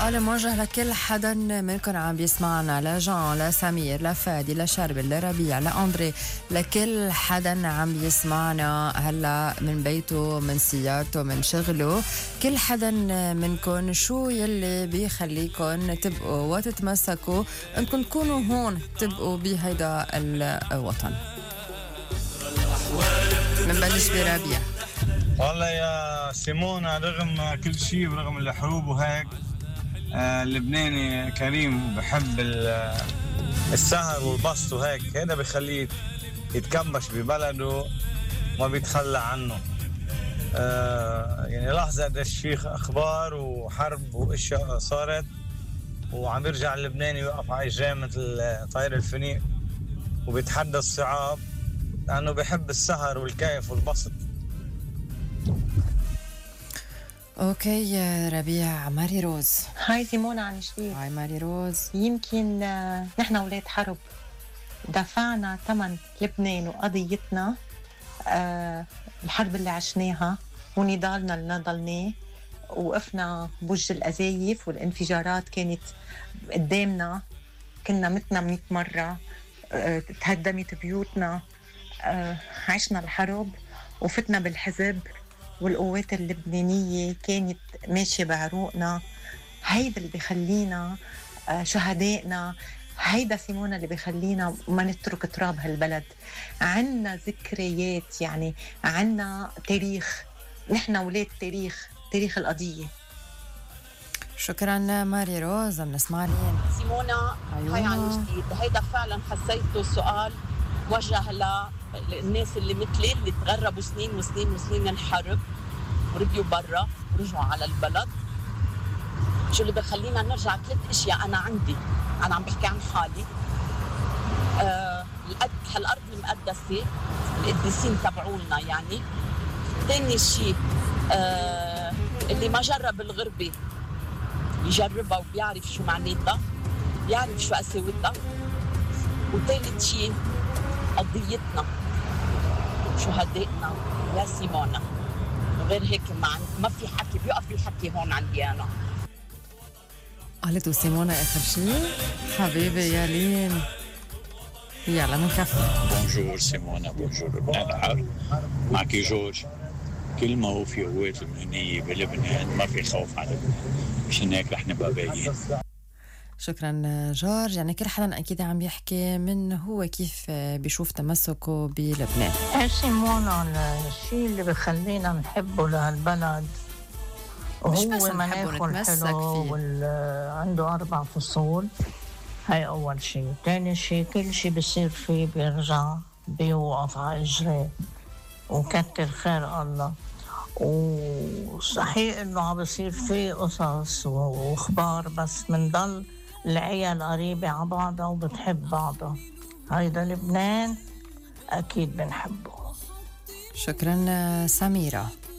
سؤال موجه لكل حدا منكم عم بيسمعنا، لجان، لسمير، لفادي، لشربل، لربيع، لأندري، لكل حدا عم بيسمعنا هلا من بيته، من سيارته، من شغله. كل حدا منكم شو يلي بيخليكم تبقوا وتتمسكوا انكم تكونوا هون، تبقوا بهيدا الوطن؟ منبلش بربيع. والله يا سيمونا، رغم كل شيء ورغم الحروب وهيك، اللبناني كريم وبحب السهر والبسط وهيك. هذا بيخليه يتكمش ببلده وما بيتخلى عنه. يعني لحظة قد الشيخ أخبار وحرب وإشياء صارت، وعم يرجع اللبناني يوقف على جامة طاير الفنيق وبيتحدى الصعاب لأنه بيحب السهر والكيف والبسط. اوكي يا ربيع. ماري روز. هاي سيمونا عن جديد. هاي ماري روز. يمكن نحن ولاد حرب دفعنا ثمن لبنان وقضيتنا، الحرب اللي عشناها ونضالنا اللي نضلناه، وقفنا بوجه القذايف والانفجارات كانت قدامنا، كنا متنا 100 مرة، تهدمت بيوتنا، عشنا الحرب وفتنا بالحزب، والقوات اللبنانية كانت ماشية بعروقنا. هيدا اللي بيخلينا شهدائنا، هيدا سيمونا اللي بيخلينا ما نترك تراب هالبلد. عنا ذكريات، يعني عنا تاريخ، نحن ولاد تاريخ القضية. شكرا ماري روز. بنسمع لين سيمونا. هاي عن جديد. هيدا فعلا حسيته سؤال وجه للناس اللي مثلي، اللي تغربوا سنين وسنين وسنين الحرب ورجعوا برا ورجعوا على البلد. شو اللي بخلينا نرجع؟ 3 اشياء انا عندي. انا عم بحكي عن حالي. هالارض المقدسه، القديسين تبعولنا يعني. ثاني شيء، اللي ما جرب الغربه يجربها وبيعرف شو معناتها، بيعرف شو قساوتها. وثالث شيء قضيتنا، شهدائنا يا سيمونا. غير هيك ما في حكي، بيقف الحكي هون عندي أنا. قالت سيمونا آخر شيء. حبيبي يا لين، يلا منكفي. بونجور سيمونا، بونجور لبنان الحر. معك جورج. كل ما هو في قوات لبنانية بلبنان ما في خوف على لبنان، مشان هيك رح نبقى باقيين. شكرا جورج. يعني كل حدا أكيد عم يحكي من هو كيف بيشوف تمسكه بلبنان. سيمونا، الشيء اللي بخلينا نحبه لهالبلد وهو مناخه الحلو عنده 4 فصول. هاي أول شيء. تاني شيء، كل شيء بيصير فيه بيرجع بيوقف على إجراه وكتر خير الله. وصحيح إنه عم بيصير فيه قصص وأخبار، بس منضل العيال قريبة على بعضها وبتحب بعضها. هيدا لبنان أكيد بنحبه. شكرا سميرة.